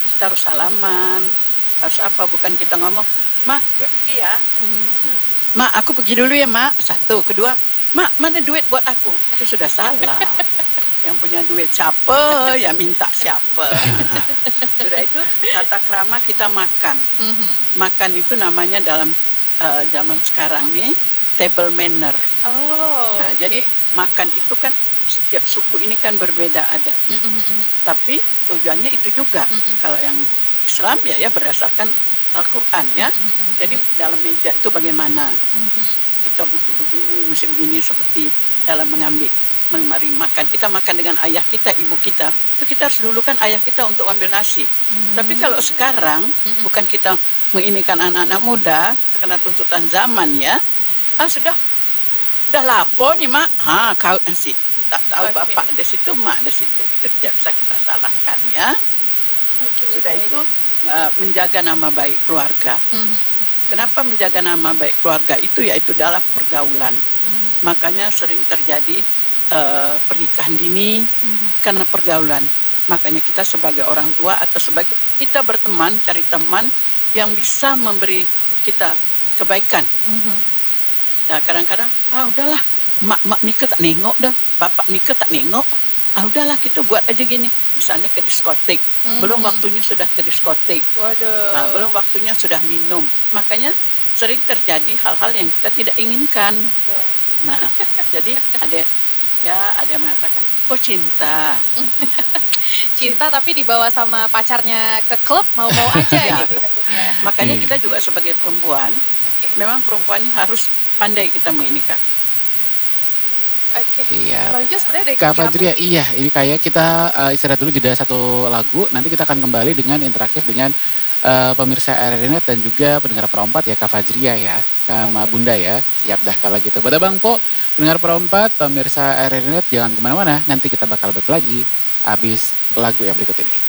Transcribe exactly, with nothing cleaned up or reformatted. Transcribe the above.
kita harus salaman, harus apa, bukan kita ngomong, "Ma, gue pergi ya." Hmm. "Ma, aku pergi dulu ya, Mak." Satu, kedua, "Ma, mana duit buat aku?" Itu sudah salah. Yang punya duit siapa, ya minta siapa. Sudah itu tata krama kita makan. Mhm. Makan itu namanya dalam uh, zaman sekarang nih table manner. Oh, Nah, oke. jadi makan itu kan setiap suku ini kan berbeda adatnya. Mhm mhm. Tapi tujuannya itu juga. Mhm. Kalau yang Islam ya ya berdasarkan Al-Quran ya. Mhm mhm. Jadi dalam meja itu bagaimana? Mhm. Kita mesti begini, mesti begini, seperti dalam mengambil mari makan. Kita makan dengan ayah kita, ibu kita. Itu kita harus dulu kan ayah kita untuk ambil nasi. Tapi kalau sekarang Mhm. bukan kita menginikan anak-anak muda karena tuntutan zaman ya. Ah sudah, udah lapor nih mak. Ha, kau nasi. Tak tahu Oke. bapak di situ, mak di situ. Itu tidak bisa kita salahkan ya. Oke, Sudah baik. itu uh, menjaga nama baik keluarga. Mhm. Kenapa menjaga nama baik keluarga itu? Yaitu dalam pergaulan. Mhm. Makanya sering terjadi uh, pernikahan dini Mhm. karena pergaulan. Makanya kita sebagai orang tua atau sebagai kita berteman, cari teman yang bisa memberi kita kebaikan. Mhm. Nah kadang-kadang, ah udahlah, mak-mak Mika tak nengok dah, bapak Mika tak nengok. Ah udahlah kita buat aja gini. Misalnya ke diskotik, belum Mhm. waktunya sudah ke diskotik. Waduh. Nah, belum waktunya sudah minum. Makanya sering terjadi hal-hal yang kita tidak inginkan. Betul. Nah, jadi ada ya ada yang mengatakan, "Oh, cinta." Cinta tapi dibawa sama pacarnya ke klub mau-mau aja Ya. gitu ya, Bung ya. Makanya Iya. kita juga sebagai perempuan, Oke. memang perempuan ini harus pandai kita menginikan. Oke. Iya. Bang Jo sebenarnya dari Kak kopi apa? Fajria, iya ini kayak kita uh, istirahat dulu jeda satu lagu. Nanti kita akan kembali dengan interaktif dengan uh, pemirsa R R I Net dan juga pendengar perempat ya Kak Fajria ya. Sama Oke. Bunda ya. Siap dah kalau gitu. Buat Abang Po, pendengar perempat, pemirsa R R I Net jangan kemana-mana. Nanti kita bakal balik lagi habis lagu yang berikut ini.